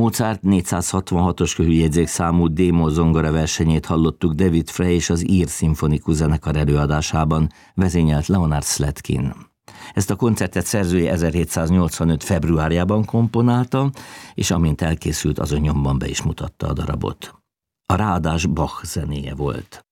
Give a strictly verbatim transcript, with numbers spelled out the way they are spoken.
Mozart négyszázhatvanhatos körüljegyzékszámú D-moll zongora versenyét hallottuk David Frey és az Ír Szimfonikus Zenekar előadásában, vezényelt Leonard Slatkin. Ezt a koncertet szerzője ezerhétszáznyolcvanöt februárjában komponálta, és amint elkészült, azon nyomban be is mutatta a darabot. A ráadás Bach zenéje volt.